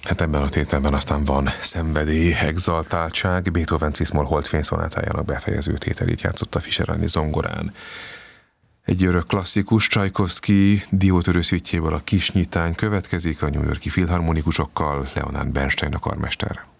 Hát ebben a tételben aztán van szenvedély, exaltáltság. Beethoven Cisz-moll Holdfény-szonátájának befejező tételét játszotta Fischer zongorán. Egy örök klasszikus, Csajkovszky diótörő szüitjéből a Kis nyitány következik, a New York-i filharmonikusokkal, Leonard Bernstein a karmester.